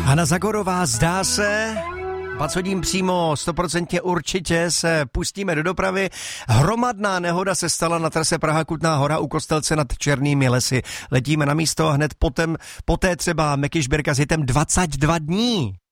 Hana Zagorová, zdá se, pacodím přímo 100% určitě se pustíme do dopravy. Hromadná nehoda se stala na trase Praha-Kutná Hora u Kostelce nad Černými lesy. Letíme na místo a hned poté třeba Mekyšberka s hitem 22 dní.